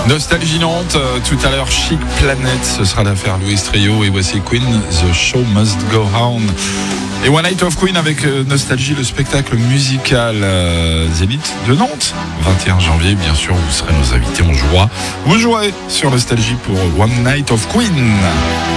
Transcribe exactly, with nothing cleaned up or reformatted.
Nostalgie Nantes, euh, tout à l'heure Chic Planet, ce sera l'affaire Louis Trio et voici Queen, The Show Must Go On. Et One Night of Queen avec euh, Nostalgie, le spectacle musical euh, Zénith de Nantes. vingt et un janvier, bien sûr, vous serez nos invités, on jouera. Vous jouerez sur Nostalgie pour One Night of Queen.